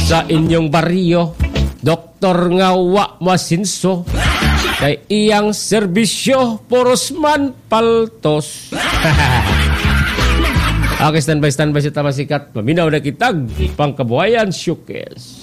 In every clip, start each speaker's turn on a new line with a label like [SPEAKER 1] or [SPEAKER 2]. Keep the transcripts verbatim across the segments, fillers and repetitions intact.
[SPEAKER 1] sa inyong baryo, doktor nga wa masinso, kay iyang serbisyo puros man paltos. Okay, standby, standby si Tamasikat. Maminaw na kitag pangkabuhayan showcase.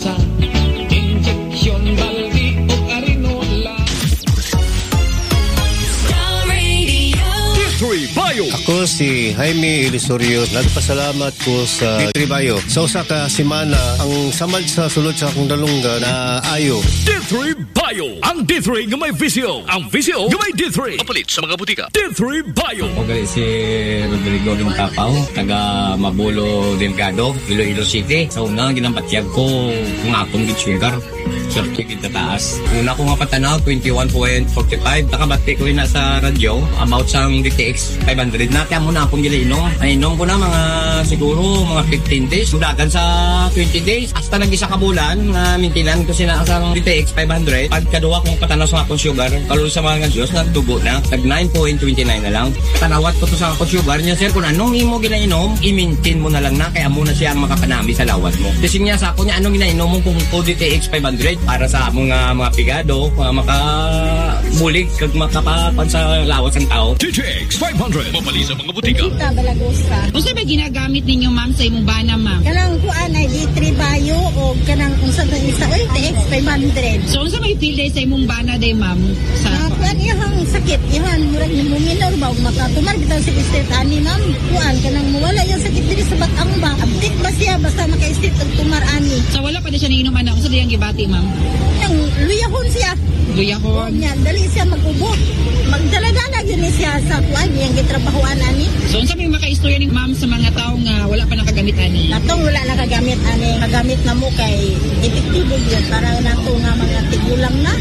[SPEAKER 2] Ako si Jaime Ilisorio. Nagpasalamat ko sa D three Bio. Sa usa ka semana, ang samad sa sulod sa akong dalungga na ayo.
[SPEAKER 3] D three Bio. Ang D three nga may visio. Ang visio nga may D three. Mapalit sa mga butika. D three Bio.
[SPEAKER 4] Ako gali si Rodrigo ng Tapaw, taga Mabulo Delgado, Iloilo City. Sa una, ginampatyag ko kung akong gitsugar. Certificate na taas. Una ko nga patanaw, twenty-one point four five. Nakabati ko yun na sa radyo about sa D T X five hundred na. Kaya muna akong gilinom. Nainom ko na mga siguro mga fifteen days. Dagan sa twenty days. Hasta nag-isa ka bulan na mintinan ko sina sa D T X five hundred. Pagkaduwa kong patanaw sa akong sugar, kalul sa mga Diyos, nagdugo na. Nag nine point two nine na lang. Patanawat ko to sa akong sugar niya, sir. Kung anong imo ginainom, i-maintain mo na lang na. Kaya muna siya ang makapanami sa lawat mo. Kasi niya sa ako niya, anong ginainom mo kung D T X five hundred para sa mga mga pigado, mga makabulig, kag makapapan sa lawas ng tao.
[SPEAKER 3] D T X five hundred. Mapali sa mga butika.
[SPEAKER 5] Kita balagosa.
[SPEAKER 6] Unsa ba ginagamit ninyo, ma'am, sa imong bana, ma'am?
[SPEAKER 5] Kanang kuan ay D three Bio o kanang unsa to isa oy D T X five hundred.
[SPEAKER 6] So unsa may feel day sa imong bana day, ma'am? Sa
[SPEAKER 5] uh, kuan ihang sakit, ihang murag nimo minor ba makatumar bitaw sa state ani, ma'am. Kuan kanang mawala yung sakit diri sa batang ba. Abdik ba siya basta maka-state og tumar ani.
[SPEAKER 6] So wala pa di siya niinom ana. Unsa diyang gibati, ma'am?
[SPEAKER 5] Yang luyahon siya.
[SPEAKER 6] Luyahon.
[SPEAKER 5] Nya dali siya mag-ubo. Magdala-dala gyud siya sa kuan yang gitrabahoan ani.
[SPEAKER 6] So unsa may maka-istorya ni ma'am sa mga tawo nga wala pa nakagamit ani?
[SPEAKER 5] Natong wala nakagamit ani, magamit na mo kay epektibo gyud para nato nga mga tigulang na.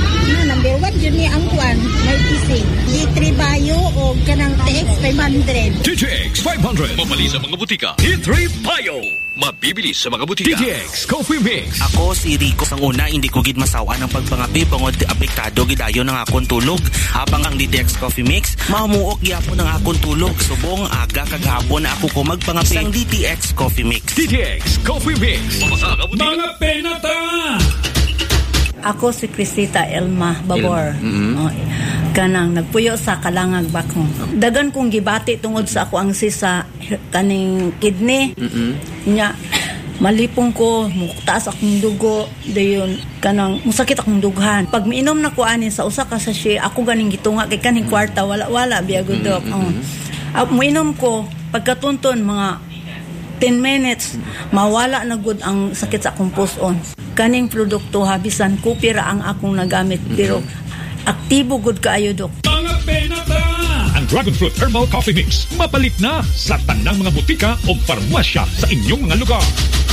[SPEAKER 5] Na number one yun ni ang kuan, may P C. D three Bio o kanang T X five hundred.
[SPEAKER 3] D T X five hundred. Mapali sa mga butika. D three Bio. Mabibili sa mga butika. D T X Coffee Mix.
[SPEAKER 7] Ako si Rico. Sang una, hindi ko gid masawa ng pagpangapi bangod apektado gidayon ng akong tulog. Habang ang D T X Coffee Mix, mamuok gyapon ng akong tulog. Subong aga kagahapon ako ko magpangapi sang D T X Coffee Mix.
[SPEAKER 3] D T X Coffee Mix. Mga penata.
[SPEAKER 8] Ako si Crisita Elma Babor.
[SPEAKER 7] Mm-hmm.
[SPEAKER 8] Oh, kanang nagpuyo sa Kalangag Bakong. Dagan kong gibati tungod sa ako ang sisa kaning kidney.
[SPEAKER 7] Mm-hmm.
[SPEAKER 8] Nya malipong ko, muktaas akong dugo, dayon kanang musakit akong dughan. Pag miinom na ko ani sa usa ka sachet, ako ganing gitunga kay kaning kwarta wala wala biya gud dok. Mm-hmm. Oh. Uh, miinom ko pagkatunton mga ten minutes, mawala na gud ang sakit sa akong puson. Kaning produkto habisan ko pira ang akong nagamit pero aktibo gud kaayo dok.
[SPEAKER 3] Mga penata! Ang Dragon Fruit Herbal Coffee Mix mapalit na sa tanang mga butika o farmasya sa inyong mga lugar.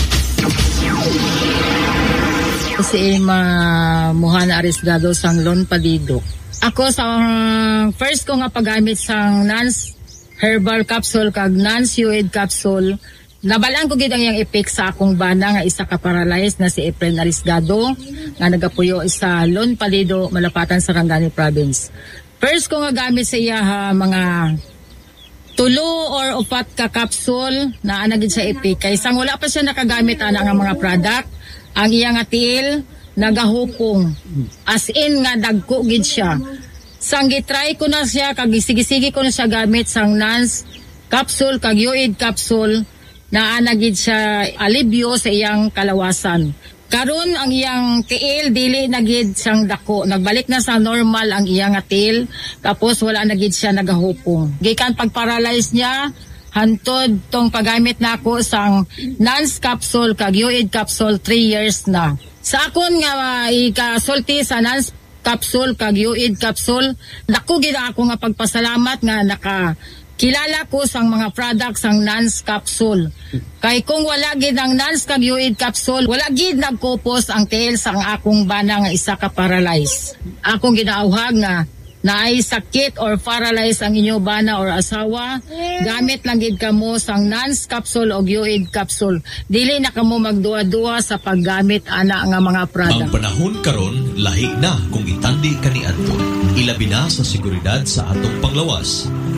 [SPEAKER 6] Si Ima Mohana Arisgado sang Lon Padido. Ako sa first ko nga paggamit sang Nance Herbal Capsule kag Nance Uid Capsule. Nabalaan ko gid ang iyang effect sa akong bana nga isa ka paralyzed na si Efren Arisgado nga nagapuyo sa Lon Palido, Malapatan, Sarangani Province. First ko nga gamit sa iya ha, mga tulo or upat ka capsule na anagid sa effect. Kay sang wala pa siya nakagamit ana nga mga product, ang iyang atil nagahupong. As in nga dagko gid siya. Sang gitry ko na siya kag sige-sige ko na siya gamit sang Nance capsule kag Uid capsule na anagid siya alibyo sa iyang kalawasan. Karon ang iyang tiil dili nagid siyang dako, nagbalik na sa normal ang iyang atil, tapos wala nagid siya nagahupong. Gikan pag-paralyze niya, hantod tong paggamit nako sang Nance capsule kag Uid capsule three years na. Sa akon nga uh, ikasulti sa Nance capsule kag Uid capsule, dako gid ako nga pagpasalamat nga naka kilala ko sang mga products sang Nance capsule. Kay kung wala gid ang Nance kag Uid capsule, wala gid nagkupos ang tail sang akong bana nga isa ka paralyzed. Akong ginauhag nga naay sakit or paralyzed ang inyo bana or asawa, gamit lang gid kamo sang Nance capsule o Uid capsule. Dili na kamo magduwa-duwa sa paggamit ana nga mga product.
[SPEAKER 9] Ang panahon karon lahi na kung itandi kaniadto. Ilabi na sa seguridad sa atong panglawas.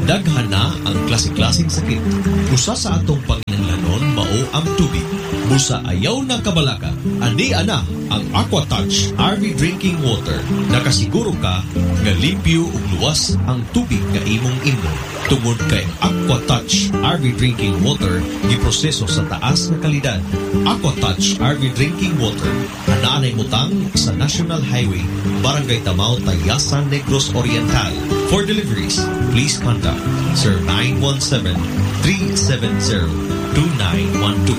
[SPEAKER 9] Daghan na ang klase-klaseng sakit. Usa sa atong panginahanglanon mao ang tubig. Busa ayaw na kabalaka. Andi ana ang Aquatouch R V Drinking Water. Nakasiguro ka nga limpyo ug luwas ang tubig nga imong inom. Tungod kay Aquatouch R V Drinking Water giproseso sa taas na kalidad. Aquatouch R V Drinking Water anaanay butang sa National Highway, Barangay Tamao, Tayasan, Negros Oriental. For deliveries, please contact zero nine one seven, three seven zero, two nine one two.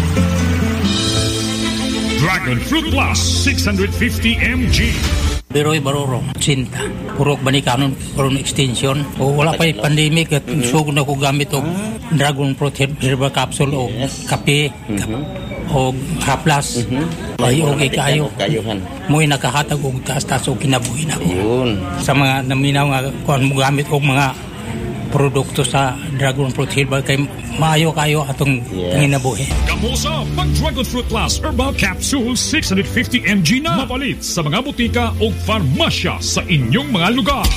[SPEAKER 3] Dragon Fruit Plus six hundred fifty milligrams.
[SPEAKER 10] Beroy Baroro, Sinta. Purok Banikanon, Purok Extension. O wala pa yung pandemic at mm-hmm. sugod na ko gamit o mm-hmm. Dragon Fruit Herbal Capsule o yes. kape mm-hmm. o haplas. Mm-hmm. Ay, okay kayo. Mo'y nakahatag o taas-taas o kinabuhin ako. Yun. Sa mga naminaw nga kung mo gamit o mga produkto sa Dragon Fruit Herbal kay maayo kayo atong yes. nginabuhi.
[SPEAKER 3] Kamusa pag Dragon Fruit Plus Herbal Capsule six hundred fifty milligrams na mapalit sa mga butika o farmasya sa inyong mga lugar.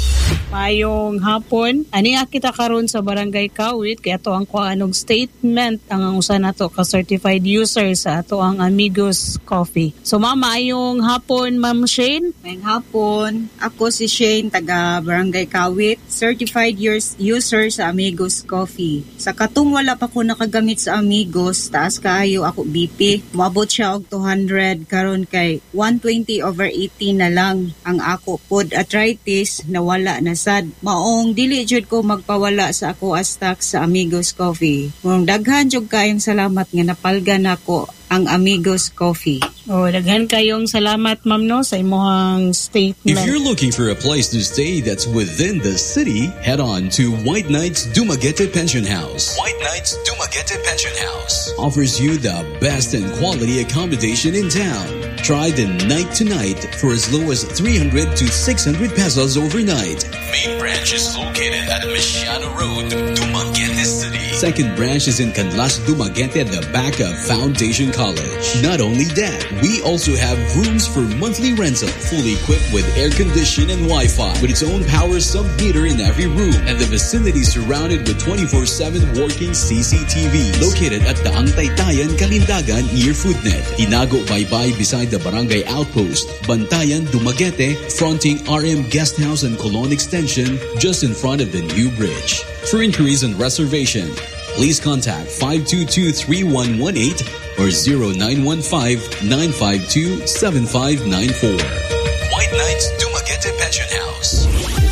[SPEAKER 11] Mayong hapon, ani kita karon sa Barangay Kawit kay ato ang kuanog statement ang usa nato ka certified user sa ato ang Amigos Coffee. So mama, ayong hapon Ma'am Shane.
[SPEAKER 12] Mayong hapon, ako si Shane taga Barangay Kawit, certified years user sa Amigos Coffee. Sa katong wala pa ko nakagamit sa Amigos, taas kaayo ako B P. Moabot siya og two hundred karon kay one twenty over eighty na lang ang ako pod arthritis na wala na sad. Maong dili jud ko magpawala sa ako astak sa Amigos Coffee. Kung daghan jud kayong salamat nga napalgan nako ang Amigos Coffee.
[SPEAKER 11] Oh, daghan kayong salamat ma'am no sa imong statement.
[SPEAKER 13] If you're looking for a place to stay that's within the city, head on to White Knights Dumaguete Pension House. White Knights Dumaguete Pension House offers you the best and quality accommodation in town. Try the night to night for as low as three hundred to six hundred pesos overnight. Main branch is located at Mesiano Road, Dumaguete City. Second branch is in Canlas, Dumaguete at the back of Foundation College. Not only that, we also have rooms for monthly rental, fully equipped with air condition and Wi-Fi, with its own power sub-meter in every room, and the vicinity surrounded with twenty-four seven working C C T Vs. Located at the Taytayan, Kalindagan near Foodnet. Tinago Baybay beside the Barangay Outpost. Bantayan, Dumaguete, fronting R M Guest House and Colon Extension, just in front of the new bridge. For inquiries and reservation, please contact five two two, three one one eight or zero nine one five, nine five two, seven five nine four. White Knights Dumaguete Pension House.